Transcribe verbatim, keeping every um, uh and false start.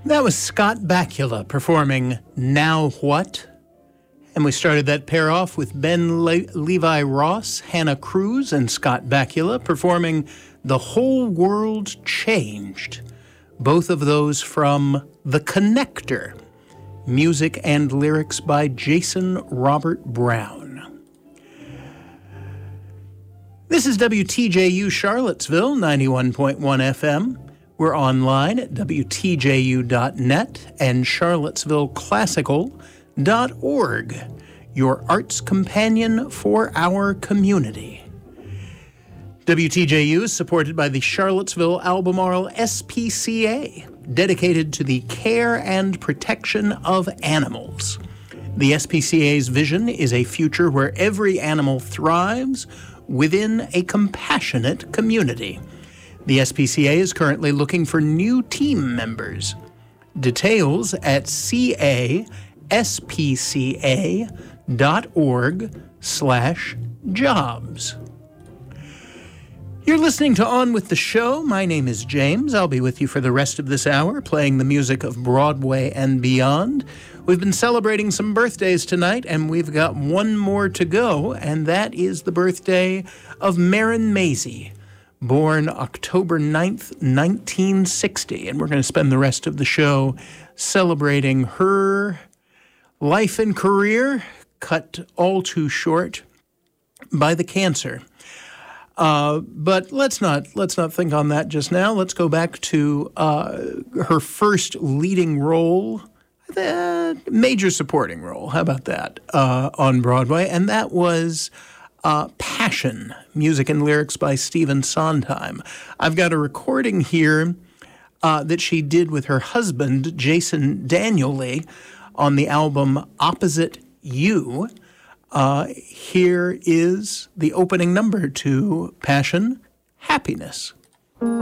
That was Scott Bakula performing Now What? And we started that pair off with Ben Le- Levi Ross, Hannah Cruz, and Scott Bakula performing The Whole World Changed. Both of those from The Connector. Music and lyrics by Jason Robert Brown. This is W T J U Charlottesville, ninety-one point one F M. We're online at W T J U dot net and Charlottesville Classical dot org, your arts companion for our community. W T J U is supported by the Charlottesville Albemarle S P C A, dedicated to the care and protection of animals. The S P C A's vision is a future where every animal thrives within a compassionate community. The S P C A is currently looking for new team members. Details at caspca dot org slash jobs. You're listening to On With the Show. My name is James. I'll be with you for the rest of this hour, playing the music of Broadway and beyond. We've been celebrating some birthdays tonight, and we've got one more to go, and that is the birthday of Marin Mazzie, born October ninth, nineteen sixty. And we're going to spend the rest of the show celebrating her life and career, cut all too short by the cancer. Uh, but let's not let's not think on that just now. Let's go back to uh, her first leading role, the major supporting role. How about that uh, on Broadway? And that was uh, Passion, music and lyrics by Stephen Sondheim. I've got a recording here uh, that she did with her husband, Jason Danieley, on the album Opposite You. Uh, here is the opening number to Passion, Happiness.